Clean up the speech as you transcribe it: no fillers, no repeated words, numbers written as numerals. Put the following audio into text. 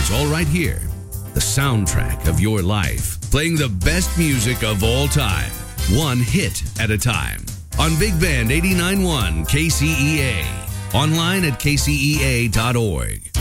starts all right here. The soundtrack of your life, playing the best music of all time, one hit at a time. On Big Band 89.1 KCEA. Online at kcea.org.